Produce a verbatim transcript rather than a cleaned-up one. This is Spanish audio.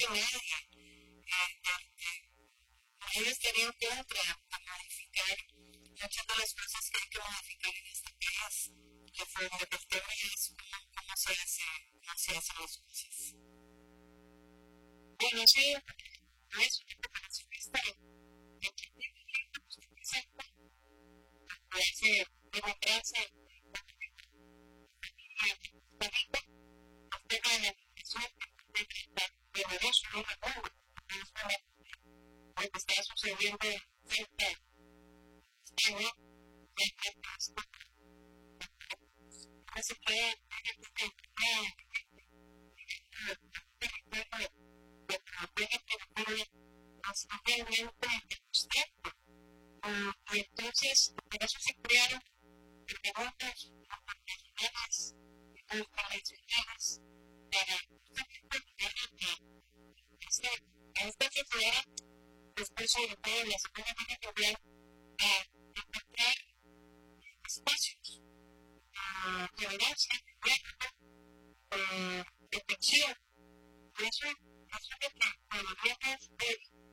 y media, eh, de, de medios que han ido contra a modificar muchas de las cosas que hay que modificar en este país, que fue donde el tema es cómo, cómo se hace, cómo se hacen las cosas. Bueno, sí, es una preparación histórica. De hecho, parece democracia, el tema de la educación, de negocio, no me acuerdo, lo que está sucediendo cerca de España, no se puede realmente abstracto. Y entonces, por eso se crearon preguntas internacionales, convencionales, para que a esta sociedad, después sobre todo en la Segunda Guerra Mundial, a encontrar espacios de tolerancia, de protección. Eso, eso es lo que deberíamos ver.